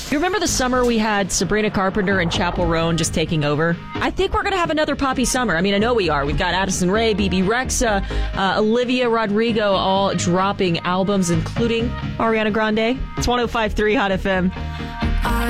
You remember the summer we had Sabrina Carpenter and Chappell Roan just taking over? I think we're going to have another poppy summer. I mean, I know we are. We've got Addison Rae, BB Rexa, Olivia Rodrigo all dropping albums, including Ariana Grande. It's 105.3 Hot FM.